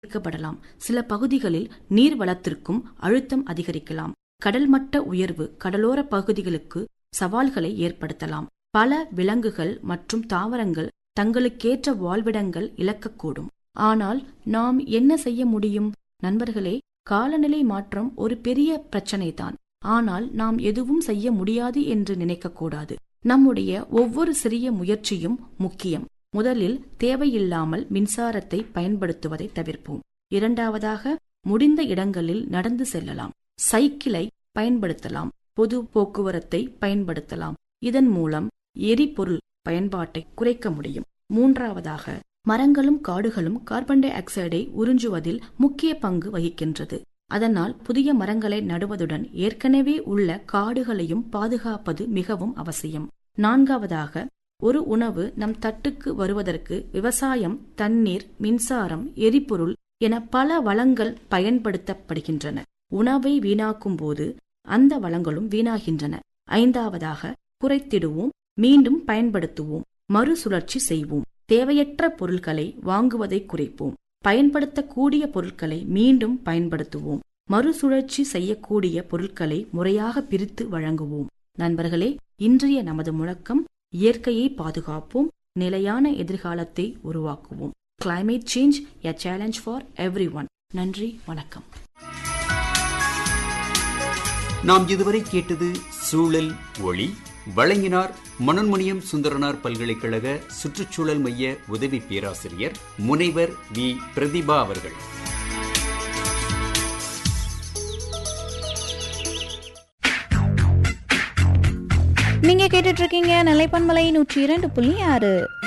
சேர்க்கப்படலாம். சில பகுதிகளில் நீர் வளத்திற்கும் அழுத்தம் அதிகரிக்கலாம். கடல் மட்ட உயர்வு கடலோர பகுதிகளுக்கு சவால்களை ஏற்படுத்தலாம். பல விலங்குகள் மற்றும் தாவரங்கள் தங்களுக்கேற்ற வாழ்விடங்கள் இழக்கக்கூடும். ஆனால் நாம் என்ன செய்ய முடியும்? நண்பர்களே, காலநிலை மாற்றம் ஒரு பெரிய பிரச்சனைதான். ஆனால் நாம் எதுவும் செய்ய முடியாது என்று நினைக்கக்கூடாது. நம்முடைய ஒவ்வொரு சிறிய முயற்சியும் முக்கியம். முதலில் தேவையில்லாமல் மின்சாரத்தை பயன்படுத்துவதை தவிர்ப்போம். இரண்டாவதாக, முடிந்த இடங்களில் நடந்து செல்லலாம். சைக்கிளை பயன்படுத்தலாம். பொது போக்குவரத்தை பயன்படுத்தலாம். இதன் மூலம் எரிபொருள் பயன்பாட்டை குறைக்க முடியும். மூன்றாவதாக, மரங்களும் காடுகளும் கார்பன் டை ஆக்சைடை உறிஞ்சுவதில் முக்கிய பங்கு வகிக்கின்றது. அதனால் புதிய மரங்களை நடுவதுடன் ஏற்கனவே உள்ள காடுகளையும் பாதுகாப்பது மிகவும் அவசியம். நான்காவதாக, ஒரு உணவு நம் தட்டுக்கு வருவதற்கு விவசாயம், தண்ணீர், மின்சாரம், எரிபொருள் என பல வளங்கள் பயன்படுத்தப்படுகின்றன. உணவை வீணாக்கும் போது அந்த வளங்களும் வீணாகின்றன. ஐந்தாவதாக, குறைத்திடுவோம், மீண்டும் பயன்படுத்துவோம், மறுசுழற்சி செய்வோம். தேவையற்ற பொருட்களை வாங்குவதை குறைப்போம். பயன்படுத்தக்கூடிய பொருட்களை மீண்டும் பயன்படுத்துவோம். மறுசுழற்சி செய்யக்கூடிய பொருட்களை முறையாக பிரித்து வழங்குவோம். நண்பர்களே, இன்றைய நமது முழக்கம் இயற்கையை பாதுகாப்போம், நிலையான எதிர்காலத்தை உருவாக்குவோம். Climate change a challenge for everyone. நன்றி, வணக்கம். நாம் இதுவரை கேட்டது சூழல் ஒளி. வழங்கினார் மனோன்மணியம் சுந்தரனார் பல்கலைக்கழக சுற்றுச்சூழல் மைய உதவி பேராசிரியர் முனைவர் வி. பிரதிபா அவர்கள். நீங்க கேட்டுட்டு இருக்கீங்க நிலைப்பன்மலை 102.6.